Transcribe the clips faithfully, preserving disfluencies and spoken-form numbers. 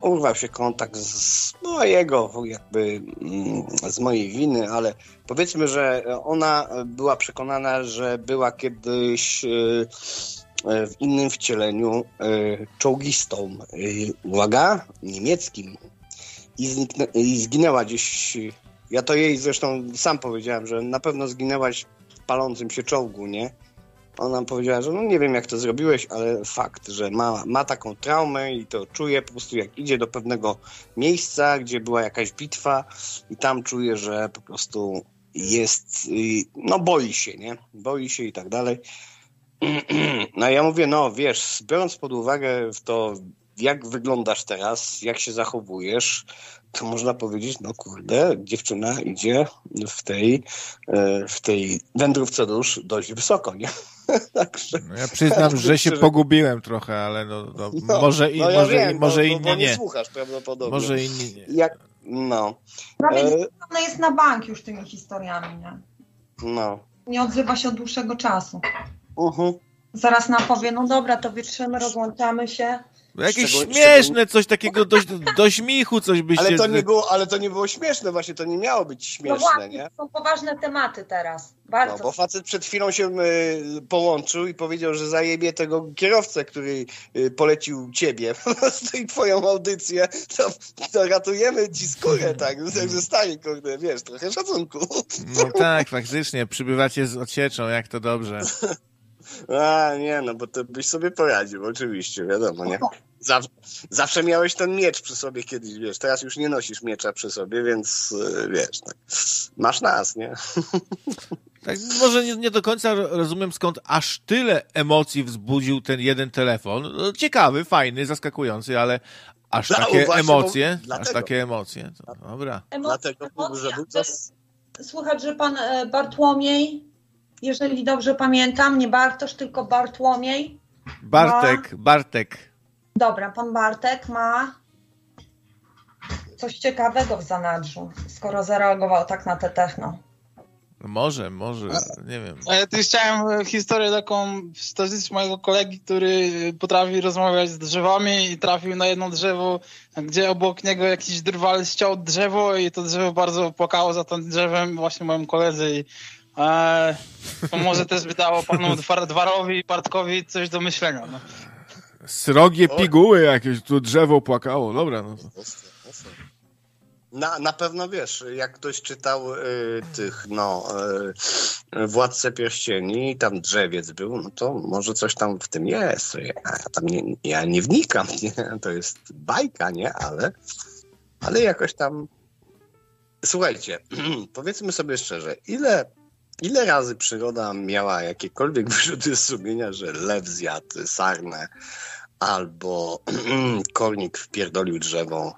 urwał się kontakt z mojego, jakby z mojej winy, ale powiedzmy, że ona była przekonana, że była kiedyś w innym wcieleniu czołgistą, uwaga, niemieckim i, zniknę, i zginęła gdzieś, ja to jej zresztą sam powiedziałem, że na pewno zginęłaś w palącym się czołgu, nie? Ona powiedziała, że no nie wiem jak to zrobiłeś, ale fakt, że ma, ma taką traumę i to czuje po prostu jak idzie do pewnego miejsca, gdzie była jakaś bitwa i tam czuje, że po prostu jest, no boi się, nie? Boi się i tak dalej. No ja mówię, no wiesz, biorąc pod uwagę to, jak wyglądasz teraz, jak się zachowujesz, to można powiedzieć, no kurde, dziewczyna idzie w tej, w tej wędrówce dusz dość wysoko, nie? Także, no ja przyznam, że się pogubiłem trochę, ale no, no, no może, i, no ja może, wiem, może bo, inni bo nie. nie. Słuchasz prawdopodobnie. Może inni nie. Jak, no. Prawie e... ona jest na bank już tymi historiami, nie? No. Nie odzywa się od dłuższego czasu. Uh-huh. Zaraz nam powie, no dobra, to wietrzymy, rozłączamy się. No jakieś Szczegól- śmieszne, szczegól- coś takiego do, do śmichu, coś byście... Ale to nie było, ale to nie było śmieszne, właśnie to nie miało być śmieszne, no właśnie, nie? to są poważne tematy teraz. Bardzo. No, bo facet przed chwilą się y, połączył i powiedział, że zajebie tego kierowcę, który y, polecił ciebie po prostu i twoją audycję, to, to ratujemy ci skórę, tak? Także stary, kurde, wiesz, trochę szacunku. No tak, faktycznie, przybywacie z odsieczą, jak to dobrze. A, nie, no bo to byś sobie poradził, oczywiście, wiadomo, nie? Zaw- zawsze miałeś ten miecz przy sobie kiedyś, wiesz, teraz już nie nosisz miecza przy sobie, więc y, wiesz, tak, masz nas, nie? Tak, może nie, nie do końca rozumiem, skąd aż tyle emocji wzbudził ten jeden telefon. No, ciekawy, fajny, zaskakujący, ale aż No, takie właśnie, emocje, bo- aż dlatego. takie emocje, to dobra. Dlatego, że był to... Słychać, że pan e, Bartłomiej, jeżeli dobrze pamiętam, nie Bartosz, tylko Bartłomiej. Bartek, ma... Bartek. Dobra, pan Bartek ma coś ciekawego w zanadrzu, skoro zareagował tak na te techno. Może, może, nie wiem. A ja tu chciałem historię taką stoczyć mojego kolegi, który potrafi rozmawiać z drzewami i trafił na jedno drzewo, gdzie obok niego jakiś drwal ściął drzewo i to drzewo bardzo płakało za tym drzewem, właśnie moim koledze i e, to może też by dało panu Dwarowi i Bartkowi coś do myślenia. No. Srogie piguły jakieś, tu drzewo płakało, dobra. No. Na, na pewno wiesz, jak ktoś czytał y, tych, no, y, Władcę Pierścieni i tam drzewiec był, no to może coś tam w tym jest. Ja, ja tam nie, ja nie wnikam, nie? To jest bajka, nie? Ale, ale jakoś tam... Słuchajcie, powiedzmy sobie szczerze, ile, ile razy przyroda miała jakiekolwiek wyrzuty sumienia, że lew zjadł sarnę albo kornik wpierdolił drzewo.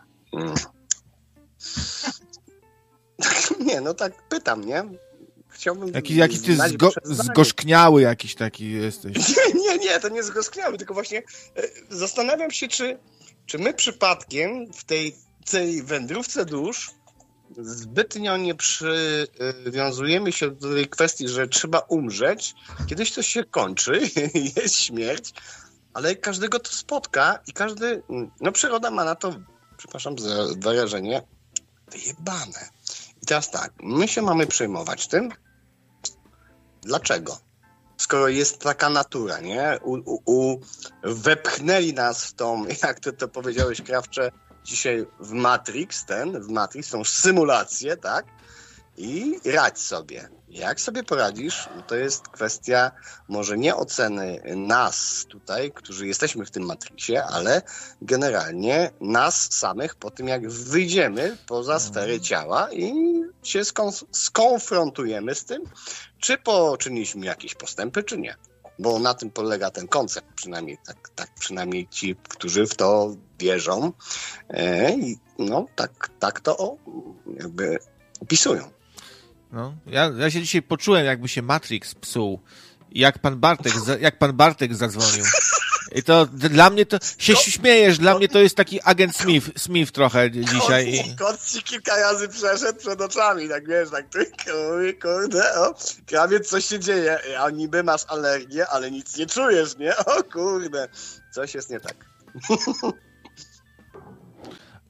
Nie, no tak pytam, nie? Chciałbym... Jaki, jaki ty zgo, zgorzkniały jakiś taki jesteś. Nie, nie, nie, to nie zgorzkniały, tylko właśnie e, zastanawiam się, czy, czy my przypadkiem w tej, tej wędrówce dusz zbytnio nie przywiązujemy się do tej kwestii, że trzeba umrzeć, kiedyś to się kończy, jest śmierć, ale każdego to spotka i każdy, no przyroda ma na to, przepraszam za wyrażenie, wyjebane. I teraz tak, my się mamy przejmować tym. Dlaczego? Skoro jest taka natura, nie? U, u, u, wepchnęli nas w tą, jak ty to powiedziałeś, Krawcze, dzisiaj w Matrix, ten, w Matrix, tą symulację, tak? I radź sobie. Jak sobie poradzisz, no to jest kwestia może nie oceny nas tutaj, którzy jesteśmy w tym Matrixie, ale generalnie nas samych po tym, jak wyjdziemy poza sferę ciała i się skon- skonfrontujemy z tym, czy poczyniliśmy jakieś postępy, czy nie. Bo na tym polega ten koncept, przynajmniej tak, tak przynajmniej ci, którzy w to wierzą, e, no tak, tak to o, jakby opisują. No, ja, ja się dzisiaj poczułem, jakby się Matrix psuł. Jak pan Bartek, jak pan Bartek zadzwonił. I to dla mnie to się śmiejesz, dla mnie to jest taki agent Smith, Smith trochę dzisiaj. Kot, kot ci kilka razy przeszedł przed oczami, tak wiesz, tak ty, kurde, o, krawiec, coś się dzieje, a niby masz alergię, ale nic nie czujesz, nie? O kurde, coś jest nie tak.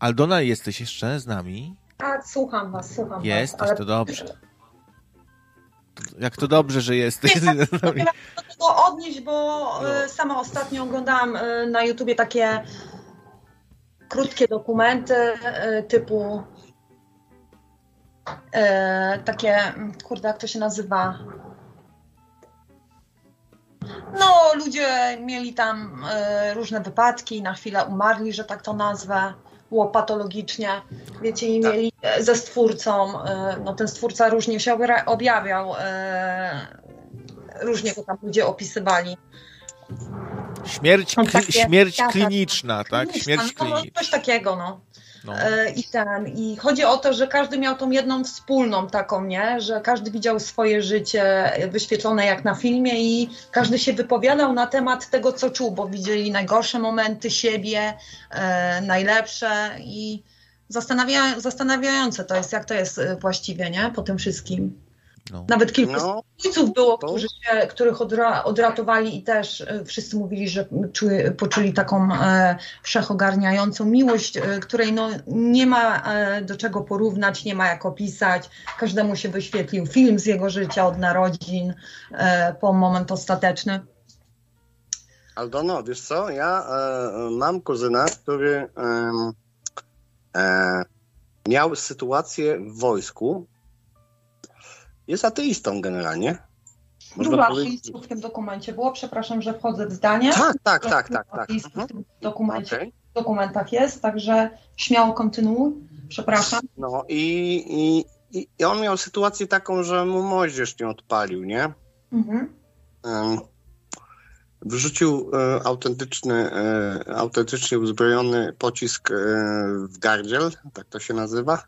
Aldona, jesteś jeszcze z nami? A, słucham was, słucham Jesteś, was. Ale... to dobrze. Jak to dobrze, że jesteś. Nie, tak, do tego odnieść, bo no. sama ostatnio oglądałam na YouTubie takie krótkie dokumenty typu e, takie, kurde, jak to się nazywa? No, ludzie mieli tam e, różne wypadki, na chwilę umarli, że tak to nazwę, było patologicznie, wiecie, i mieli e, ze stwórcą, e, no ten stwórca różnie się objawiał, e, różnie go tam ludzie opisywali. Śmierć, kli, takie, śmierć tak, kliniczna, tak? Śmierć no, kliniczna. Coś takiego, no. no. E, I ten, i chodzi o to, że każdy miał tą jedną wspólną taką, nie? Że każdy widział swoje życie wyświetlone jak na filmie i każdy się wypowiadał na temat tego, co czuł, bo widzieli najgorsze momenty siebie, e, najlepsze i zastanawia, zastanawiające to jest, jak to jest właściwie, nie? Po tym wszystkim. No. Nawet kilku no. ojców było, którzy się, których odra, odratowali i też e, wszyscy mówili, że czuły, poczuli taką e, wszechogarniającą miłość, e, której no, nie ma e, do czego porównać, nie ma jak opisać. Każdemu się wyświetlił film z jego życia od narodzin e, po moment ostateczny. Aldono, wiesz co, ja e, mam kuzyna, który e, e, miał sytuację w wojsku. Jest ateistą generalnie. Można Dużo ateistów w tym dokumencie było. Przepraszam, że wchodzę w zdanie. Tak, tak, tak, tak. tak. W tym dokumencie, okay. w dokumentach jest, także śmiało kontynuuj. Przepraszam. No i, i, i on miał sytuację taką, że mu moździerz nie odpalił, nie? Mhm. Um, wrzucił e, autentyczny, e, autentycznie uzbrojony pocisk e, w gardziel, tak to się nazywa.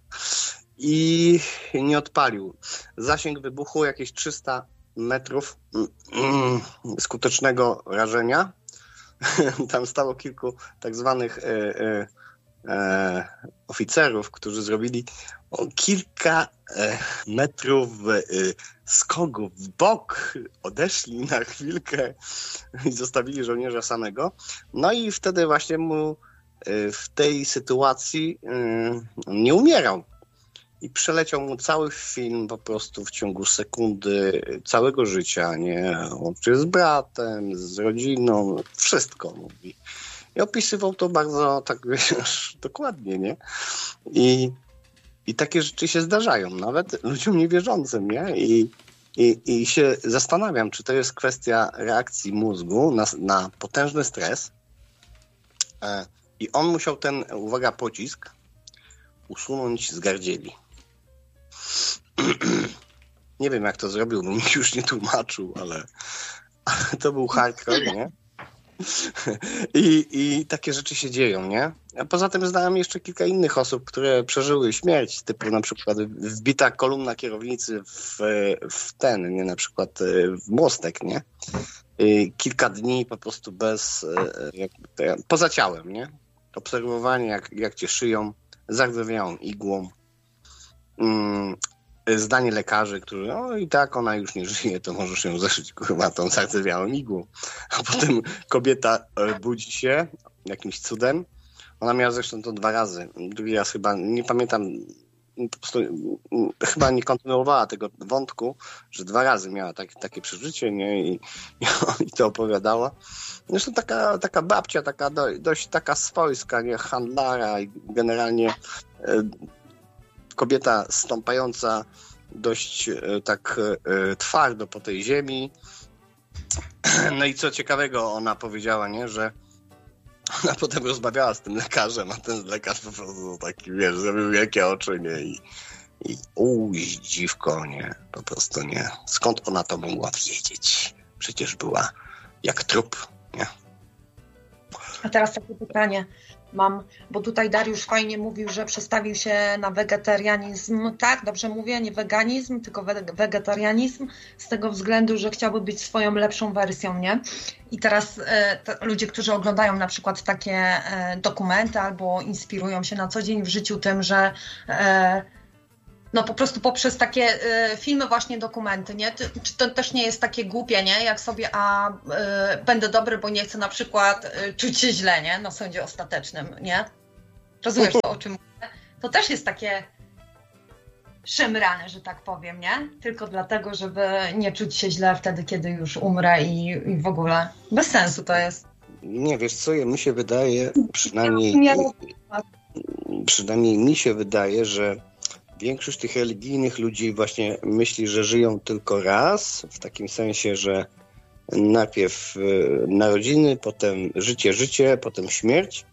I nie odpalił. Zasięg wybuchu jakieś trzysta metrów mm, skutecznego rażenia. Tam stało kilku tak zwanych e, e, e, oficerów, którzy zrobili o kilka e, metrów e, skoku w bok, odeszli na chwilkę i zostawili żołnierza samego. No i wtedy właśnie mu e, w tej sytuacji e, nie umierał. I przeleciał mu cały film po prostu w ciągu sekundy całego życia, nie? Łącznie z bratem, z rodziną, wszystko mówi. I opisywał to bardzo tak, wiesz, dokładnie, nie? I, i takie rzeczy się zdarzają, nawet ludziom niewierzącym, nie? I, i, i się zastanawiam, czy to jest kwestia reakcji mózgu na, na potężny stres. I on musiał ten, uwaga, pocisk usunąć z gardzieli. Nie wiem, jak to zrobił, bo mi już nie tłumaczył, ale, ale to był hardcore, nie? I, I takie rzeczy się dzieją, nie? A poza tym znałem jeszcze kilka innych osób, które przeżyły śmierć, typu na przykład wbita kolumna kierownicy w, w ten, nie? Na przykład w mostek, nie? I kilka dni po prostu bez, jakby, poza ciałem, nie? Obserwowanie, jak, jak cię szyją, zardzewiałą igłą. Mm, zdanie lekarzy, którzy, no i tak ona już nie żyje, to możesz ją zaszyć chyba tą zardzewiałą igłą. A potem kobieta budzi się jakimś cudem. Ona miała zresztą to dwa razy. Drugi raz chyba, nie pamiętam, po prostu chyba nie kontynuowała tego wątku, że dwa razy miała tak, takie przeżycie, nie? I, i to opowiadała. Zresztą taka, taka babcia, taka do, dość taka swojska, nie? Handlara i generalnie e, kobieta stąpająca dość e, tak e, twardo po tej ziemi. No i co ciekawego ona powiedziała, nie? Że ona potem rozmawiała z tym lekarzem, a ten lekarz po prostu taki, wiesz, zrobił wielkie oczy, nie? I, i uj, dziwko, nie? Po prostu, nie? Skąd ona to mogła wiedzieć? Przecież była jak trup, nie? A teraz takie pytanie mam, bo tutaj Dariusz fajnie mówił, że przestawił się na wegetarianizm, tak? Dobrze mówię? Nie weganizm, tylko we- wegetarianizm, z tego względu, że chciałby być swoją lepszą wersją, nie? I teraz e, ludzie, którzy oglądają na przykład takie e, dokumenty albo inspirują się na co dzień w życiu tym, że e, no po prostu poprzez takie y, filmy, właśnie dokumenty, nie? Ty, czy to też nie jest takie głupie, nie? Jak sobie, a y, będę dobry, bo nie chcę na przykład y, czuć się źle, nie? Na sądzie ostatecznym, nie? rozumiesz to, o czym mówię, to też jest takie szemrane, że tak powiem, nie? Tylko dlatego, żeby nie czuć się źle wtedy, kiedy już umrę i, i w ogóle bez sensu to jest. Nie, wiesz co, mi się wydaje, przynajmniej, przynajmniej mi się wydaje, że większość tych religijnych ludzi właśnie myśli, że żyją tylko raz, w takim sensie, że najpierw narodziny, potem życie, życie, potem śmierć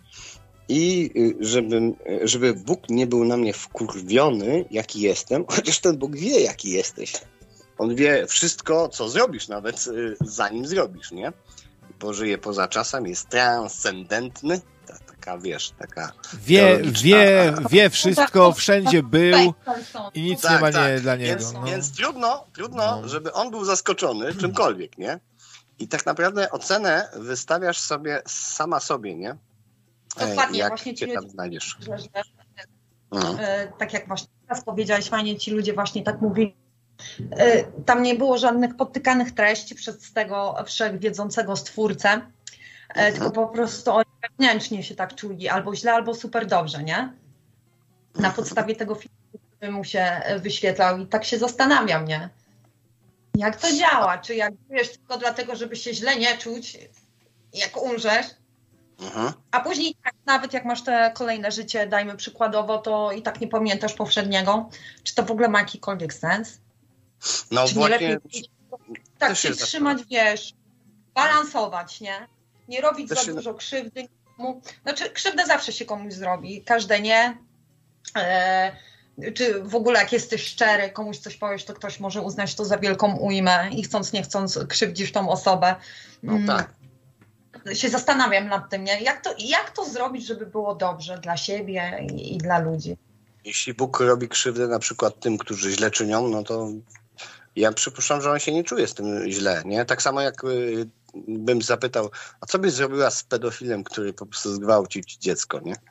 i żeby, żeby Bóg nie był na mnie wkurwiony, jaki jestem, chociaż ten Bóg wie, jaki jesteś. On wie wszystko, co zrobisz, nawet zanim zrobisz, nie? Bo żyje poza czasem, jest transcendentny, ta, taka, wiesz, taka Wie, wie, wie wszystko, wszędzie był i nic tak, nie ma tak. nie dla niego. Więc, no. więc trudno, trudno, no. żeby on był zaskoczony czymkolwiek, nie? I tak naprawdę ocenę wystawiasz sobie sama sobie, nie? Dokładnie, jak właśnie cię ci tam ludzie, znajdziesz. Że, że, no. e, tak jak właśnie teraz powiedziałeś, fajnie ci ludzie właśnie tak mówili. E, tam nie było żadnych podtykanych treści przez tego wszechwiedzącego stwórcę, e, mhm. tylko po prostu oni wewnętrznie się tak czuli, albo źle, albo super dobrze, nie? Na podstawie tego filmu, który mu się wyświetlał i tak się zastanawiam, nie? Jak to działa? Czy jak wiesz tylko dlatego, żeby się źle nie czuć, jak umrzesz, mhm. a później tak, nawet jak masz te kolejne życie, dajmy przykładowo, to i tak nie pamiętasz poprzedniego, czy to w ogóle ma jakikolwiek sens? No czy właśnie. nie lepiej tak się trzymać, wiesz, balansować, nie? Nie robić też za się... dużo krzywdy. Znaczy, krzywdę zawsze się komuś zrobi, każde nie. E, czy w ogóle jak jesteś szczery, komuś coś powiesz, to ktoś może uznać to za wielką ujmę i chcąc, nie chcąc krzywdzisz tą osobę. No tak. Się zastanawiam nad tym, nie? Jak to, jak to zrobić, żeby było dobrze dla siebie i, i dla ludzi? Jeśli Bóg robi krzywdę na przykład tym, którzy źle czynią, no to ja przypuszczam, że on się nie czuje z tym źle, nie? Tak samo jak y, bym zapytał, a co byś zrobiła z pedofilem, który po prostu zgwałcił ci dziecko, nie?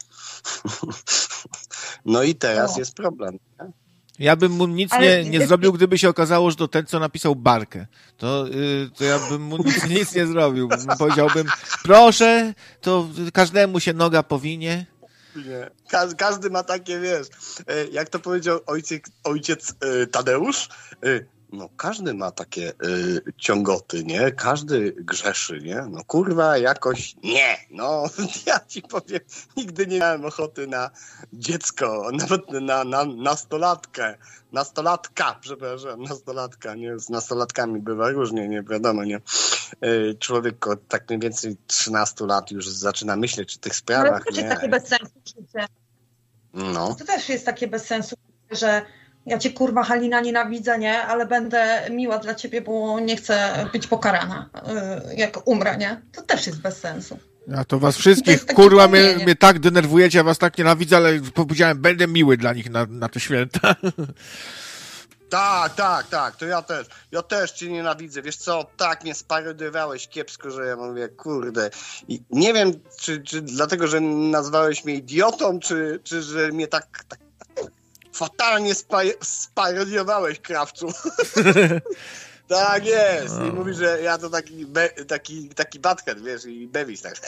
No i teraz o. jest problem, nie? Ja bym mu nic nie, nie zrobił, gdyby się okazało, że to ten, co napisał Barkę. To, yy, to ja bym mu nic, nic nie zrobił. Powiedziałbym, proszę, to każdemu się noga powinie. Nie. Ka- każdy ma takie, wiesz, jak to powiedział ojciec, ojciec yy, Tadeusz, yy, no każdy ma takie yy, ciągoty, nie? Każdy grzeszy, nie? No kurwa, jakoś nie. No ja ci powiem, nigdy nie miałem ochoty na dziecko, nawet na, na nastolatkę. Nastolatka, przepraszam, nastolatka, nie? Z nastolatkami bywa różnie, nie wiadomo, nie? Yy, człowiek od tak mniej więcej trzynastu lat już zaczyna myśleć o tych sprawach, ale to nie? jest takie bez sensu życie. No. To też jest takie bez sensu, że ja cię kurwa Halina nienawidzę, nie? Ale będę miła dla ciebie, bo nie chcę być pokarana, yy, jak umrę, nie? To też jest bez sensu. Ja to was wszystkich, to kurwa, mnie, mnie tak denerwujecie, ja was tak nienawidzę, ale powiedziałem, będę miły dla nich na, na te święta. Tak, tak, tak, to ja też. Ja też cię nienawidzę. Wiesz co, tak mnie sparodowałeś kiepsko, że ja mówię, kurde. I nie wiem, czy, czy dlatego, że nazwałeś mnie idiotą, czy, czy że mnie tak, tak fatalnie spa- sparodiowałeś, krawcu. Tak jest. I mówi, że ja to taki be, taki, taki badhead, wiesz, i Bevis tak.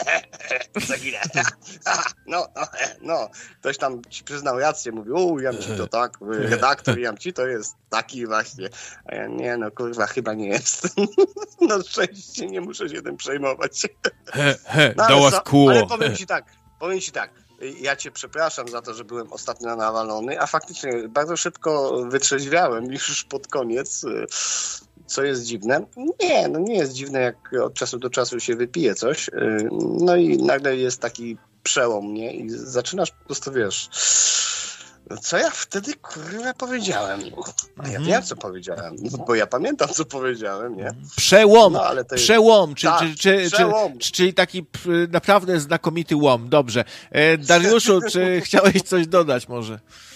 No, no, no. Ktoś tam ci przyznał rację, mówi, u, Jamci to tak, redaktor Jamci to jest taki właśnie. A ja, nie no, kurwa, chyba nie jest. No szczęście, nie muszę się tym przejmować. He, he, no, do ale, kóło. ale powiem ci tak, powiem ci tak. Ja cię przepraszam za to, że byłem ostatnio nawalony, a faktycznie bardzo szybko wytrzeźwiałem już pod koniec. Co jest dziwne? Nie, no nie jest dziwne, jak od czasu do czasu się wypije coś. No i nagle jest taki przełom, nie? I zaczynasz po prostu, wiesz, co ja wtedy, kurwa, powiedziałem? A ja wiem, co powiedziałem, bo ja pamiętam, co powiedziałem, nie? Przełom, no, ale to jest... przełom, czy, tak, czy, czy, przełom. Czy, czyli taki naprawdę znakomity łom. Dobrze. E, Dariuszu, czy chciałeś coś dodać może?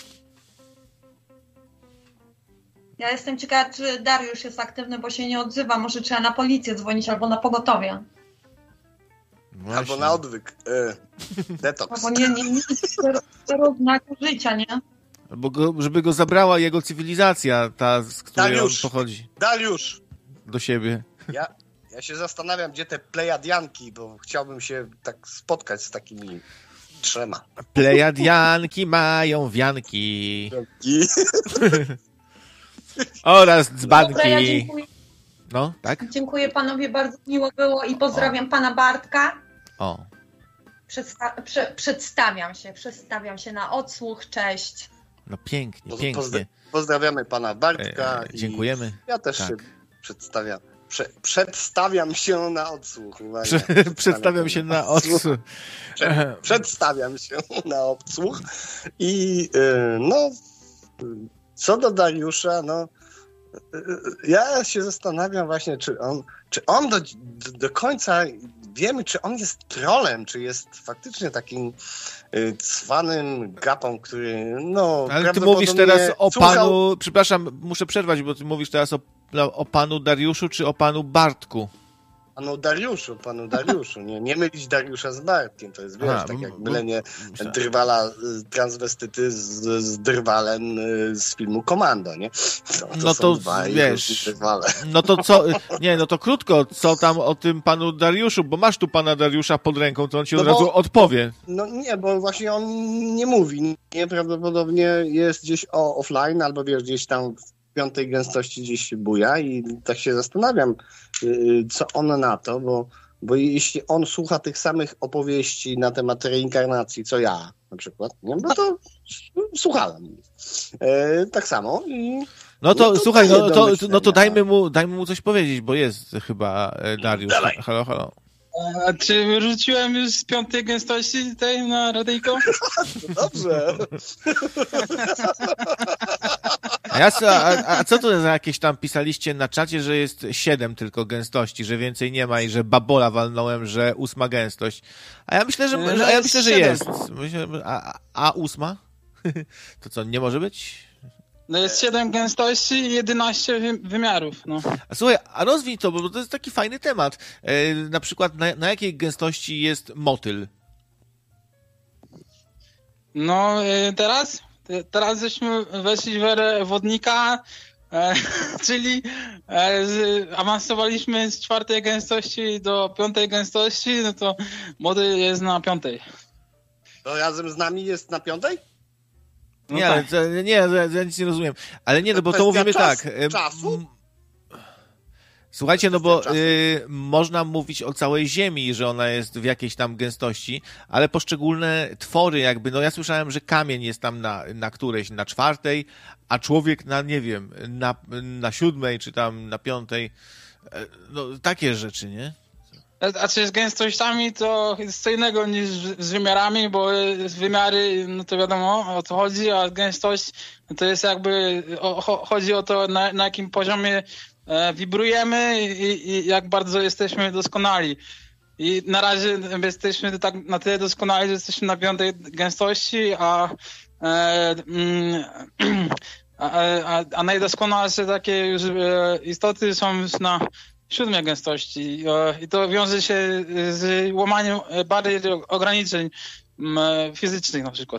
Ja jestem ciekawa, czy Dariusz jest aktywny, bo się nie odzywa. Może trzeba na policję dzwonić albo na pogotowie. Właśnie. Albo na odwyk. E, detoks. Albo nie, nie, nie, nie równaku życia, nie? Albo go, żeby go zabrała jego cywilizacja, ta, z której Dariusz, on pochodzi. Dariusz! Do siebie. Ja, ja się zastanawiam, gdzie te plejadianki, bo chciałbym się tak spotkać z takimi trzema. Plejadianki mają wianki. I... Oraz dzbanki. Dobra, ja dziękuję. No, tak? Dziękuję panowie, bardzo miło było i pozdrawiam o. pana Bartka. O. Przedsta- prze- przedstawiam się, przedstawiam się na odsłuch, cześć. No pięknie, pięknie. Pozdra- pozdrawiamy pana Bartka. E, dziękujemy. Ja też tak. się przedstawiam. Prze- przedstawiam się na odsłuch. Prze- przedstawiam, przedstawiam się na odsłuch. Prze- przedstawiam się na odsłuch. I yy, no, co do Dariusza, no, yy, ja się zastanawiam właśnie, czy on, czy on do, do, do końca wiemy, czy on jest trolem, czy jest faktycznie takim y, cwanym gapą, który, no... Ale ty mówisz teraz o słuchał... panu... Przepraszam, muszę przerwać, bo ty mówisz teraz o, o panu Dariuszu, czy o panu Bartku? Panu Dariuszu, panu Dariuszu. Nie, nie mylić Dariusza z Bartkiem. To jest, wiesz, A, tak jak mylenie bo... drwala transwestyty z, z drwalem z filmu Komando, nie? To, to no to, wiesz, no to co, nie, no to krótko, co tam o tym panu Dariuszu, bo masz tu pana Dariusza pod ręką, to on ci no od bo, razu odpowie. No nie, bo właśnie on nie mówi, nie, prawdopodobnie jest gdzieś o, offline, albo wiesz, gdzieś tam piątej gęstości gdzieś się buja i tak się zastanawiam, yy, co on na to, bo, bo jeśli on słucha tych samych opowieści na temat reinkarnacji, co ja na przykład, nie? Bo to słuchałem. Yy, tak samo. I, no to, no to słuchaj, no to, no to dajmy mu, dajmy mu coś powiedzieć, bo jest chyba Dariusz. Dawaj. Halo, halo. A czy rzuciłem już z piątej gęstości tej na radyjko? Dobrze. A, ja, a, a co to za jakieś tam pisaliście na czacie, że jest siedem tylko gęstości, że więcej nie ma i że babola walnąłem, że ósma gęstość. A ja myślę, że, no a ja myślę, że jest. siedem. Myślę, a, a ósma? To co, nie może być? No jest siedem gęstości i jedenaście wymiarów. No. A słuchaj, a rozwij to, bo to jest taki fajny temat. E, na przykład na, na jakiej gęstości jest motyl? No teraz? Teraz żeśmy weszli w erę wodnika, e, czyli e, z, awansowaliśmy z czwartej gęstości do piątej gęstości, no to motyl jest na piątej. To razem z nami jest na piątej? No nie, tak. ale to, nie, ja, ja nic nie rozumiem. Ale nie, no bo to mówimy czas, tak. Czasu? Słuchajcie, no bo y, można mówić o całej Ziemi, że ona jest w jakiejś tam gęstości, ale poszczególne twory jakby, no ja słyszałem, że kamień jest tam na, na którejś, na czwartej, a człowiek na, nie wiem, na, na siódmej, czy tam na piątej. No takie rzeczy, nie? A czy z gęstościami to jest co innego niż z wymiarami, bo z wymiary, no to wiadomo o co chodzi, a gęstość no to jest jakby, o, chodzi o to na, na jakim poziomie e, wibrujemy i, i jak bardzo jesteśmy doskonali. I na razie jesteśmy tak na tyle doskonali, że jesteśmy na piątej gęstości, a, e, mm, a, a, a najdoskonalsze takie już e, istoty są już na siódmej gęstości i to wiąże się z łamaniem barier ograniczeń fizycznych na przykład.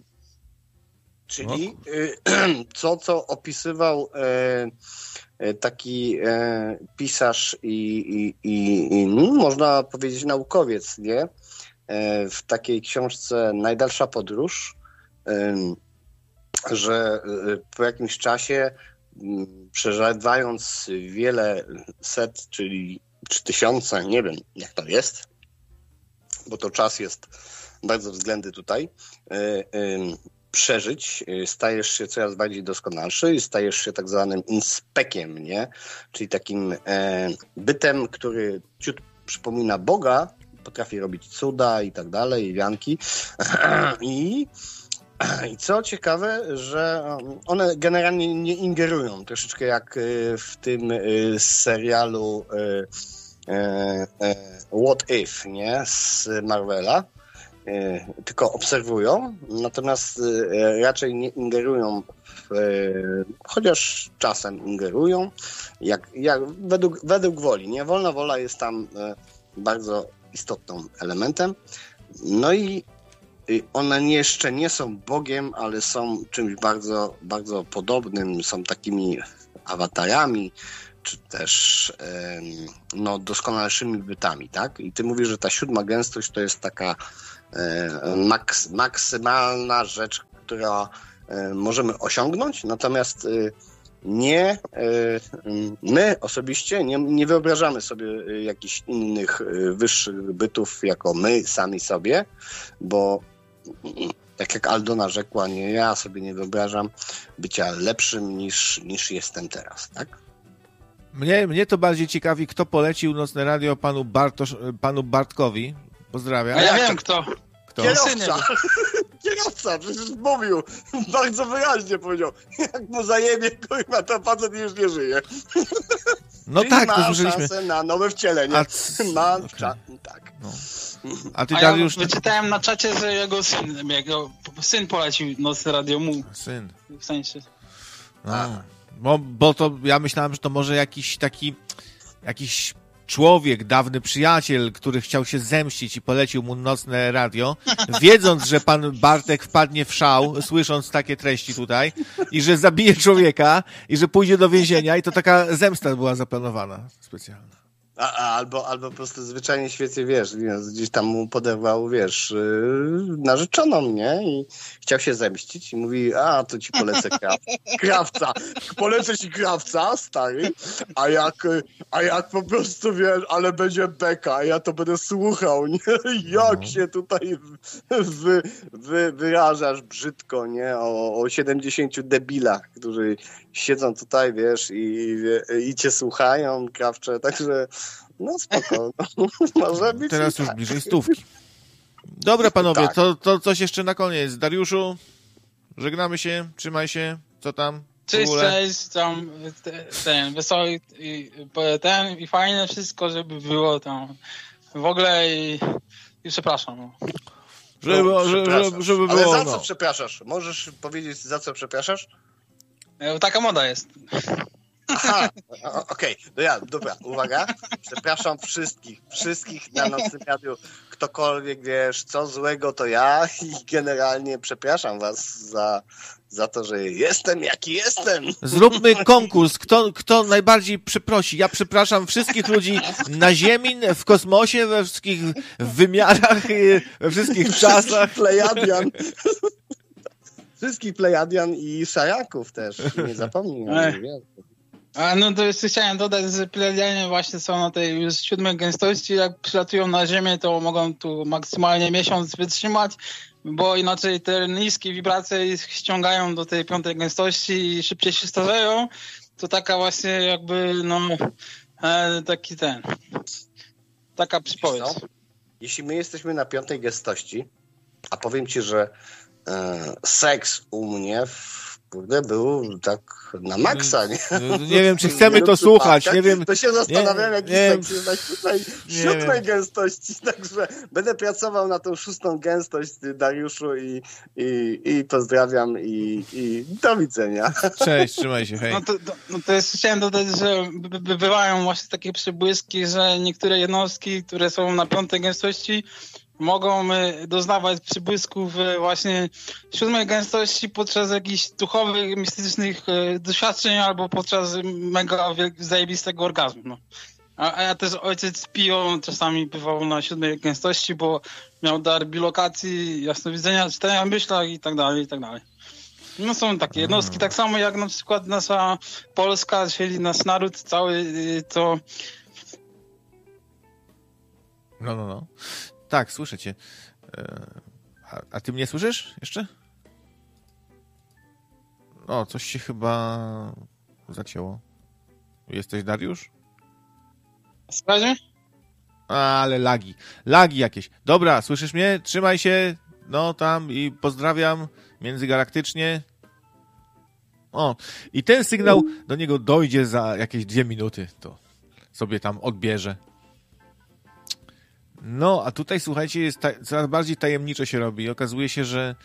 Czyli co, co opisywał e, taki e, pisarz i, i, i, i no, można powiedzieć naukowiec, nie? E, w takiej książce Najdalsza podróż, e, że po jakimś czasie przeżywając wiele set, czyli czy tysiące, nie wiem jak to jest, bo to czas jest bardzo względny tutaj, yy, yy, przeżyć, yy, stajesz się coraz bardziej doskonalszy i stajesz się tak zwanym inspekiem, nie? Czyli takim yy, bytem, który ciut przypomina Boga, potrafi robić cuda i tak dalej, wianki i I co ciekawe, że one generalnie nie ingerują, troszeczkę jak w tym serialu What If, nie? Z Marvela, tylko obserwują, natomiast raczej nie ingerują, w, chociaż czasem ingerują, jak, jak według, według woli, nie? Wolna wola jest tam bardzo istotnym elementem. No i one jeszcze nie są Bogiem, ale są czymś bardzo, bardzo podobnym, są takimi awatarami, czy też no, doskonalszymi bytami, tak? I ty mówisz, że ta siódma gęstość to jest taka maks, maksymalna rzecz, która możemy osiągnąć, natomiast nie, my osobiście nie, nie wyobrażamy sobie jakichś innych wyższych bytów jako my sami sobie, bo tak jak Aldona rzekła, nie, ja sobie nie wyobrażam bycia lepszym niż, niż jestem teraz, tak? Mnie, mnie to bardziej ciekawi, kto polecił Nocne Radio panu, Bartosz, panu Bartkowi. Pozdrawiam. A ja wiem kto. Kto? Kierowca! Kierowca, przecież mówił, bardzo wyraźnie powiedział, jak mu zajebie, kurwa, to facet już nie żyje. No Czyli tak, ma to słyszeliśmy. szansę na nowe wcielenie. A c... Ma okay. cza... tak. No. A ty, A Dariusz... ja wyczytałem na czacie, że jego syn, jego syn polecił Nocne Radio mu. Syn. W sensie. A. Bo, bo to ja myślałem, że to może jakiś taki jakiś człowiek, dawny przyjaciel, który chciał się zemścić i polecił mu Nocne Radio, wiedząc, że pan Bartek wpadnie w szał, słysząc takie treści tutaj i że zabije człowieka i że pójdzie do więzienia i to taka zemsta była zaplanowana specjalna. A, a, albo, albo po prostu zwyczajnie w świecie, wiesz, gdzieś tam mu poderwał, wiesz, yy, narzeczoną, nie? I chciał się zemścić i mówi, a, to ci polecę krawca. Krawca! Polecę ci krawca, stary, a jak, a jak po prostu, wiesz, ale będzie beka, a ja to będę słuchał, nie? Jak no. się tutaj wy, wy, wyrażasz brzydko, nie? O, o siedemdziesięciu debilach, którzy siedzą tutaj, wiesz, i, i cię słuchają, krawcze, także no spoko, no, może być. Teraz już tak. bliżej stówki. Dobra, panowie, tak. to, to coś jeszcze na koniec. Dariuszu, żegnamy się, trzymaj się, co tam? Cześć, cześć, tam ten, wesoły i ten i fajne wszystko, żeby było tam w ogóle i, i przepraszam. Żeby, no, żeby, żeby było, ale za co no. przepraszasz? Możesz powiedzieć, za co przepraszasz? Taka moda jest. Aha, okej, okay. No ja, dobra, uwaga, przepraszam wszystkich, wszystkich na Nocnym Radiu, ktokolwiek, wiesz, co złego to ja i generalnie przepraszam was za, za to, że jestem jaki jestem. Zróbmy konkurs, kto, kto najbardziej przeprosi. Ja przepraszam wszystkich ludzi na Ziemi, w kosmosie, we wszystkich wymiarach, we wszystkich czasach. Plejadian. Wszystkich Plejadian i Szajaków też, nie zapomnij. A no to jeszcze chciałem dodać, że Plejadianie właśnie są na tej już siódmej gęstości. Jak przylatują na Ziemię, to mogą tu maksymalnie miesiąc wytrzymać, bo inaczej te niskie wibracje ich ściągają do tej piątej gęstości i szybciej się starzeją. To taka właśnie jakby, no, e, taki ten, taka przypowiedź. Jeśli my jesteśmy na piątej gęstości, a powiem ci, że e, seks u mnie w kurde, był tak na maksa, nie? Nie wiem, czy chcemy to słuchać, nie wiem. To się zastanawiam, nie, jaki nie, seks jest na siódmej, siódmej gęstości, także będę pracował na tą szóstą gęstość, Dariuszu, i, i, i pozdrawiam i, i do widzenia. Cześć, trzymaj się, hej. No to, to, no to jest, chciałem dodać, że by, by bywają właśnie takie przebłyski, że niektóre jednostki, które są na piątej gęstości, mogą doznawać przybłysków właśnie siódmej gęstości podczas jakichś duchowych, mistycznych doświadczeń albo podczas mega zajebistego orgazmu. No. A, a ja też ojciec Pio czasami bywał na siódmej gęstości, bo miał dar bilokacji, jasnowidzenia, czytania myślach i tak dalej, i tak dalej. No są takie jednostki, tak samo jak na przykład nasza Polska, czyli nasz naród cały, to... No, no, no. Tak, słyszę cię. A, a ty mnie słyszysz jeszcze? O, coś się chyba zacięło. Jesteś, Dariusz? Sprawdźmy? Ale lagi. Lagi jakieś. Dobra, słyszysz mnie? Trzymaj się. No tam i pozdrawiam międzygalaktycznie. O, i ten sygnał do niego dojdzie za jakieś dwie minuty. To sobie tam odbierze. No, a tutaj, słuchajcie, jest ta- coraz bardziej tajemniczo się robi. Okazuje się, że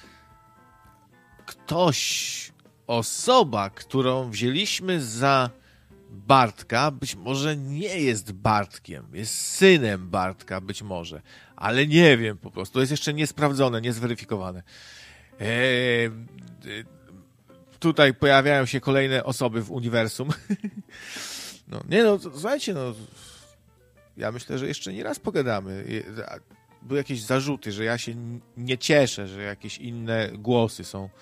ktoś, osoba, którą wzięliśmy za Bartka, być może nie jest Bartkiem, jest synem Bartka, być może, ale nie wiem po prostu, to jest jeszcze niesprawdzone, niezweryfikowane. Eee, tutaj pojawiają się kolejne osoby w uniwersum. No, nie no, słuchajcie, no... Ja myślę, że jeszcze nie raz pogadamy. były jakieś zarzuty, że ja się n- nie cieszę, że jakieś inne głosy są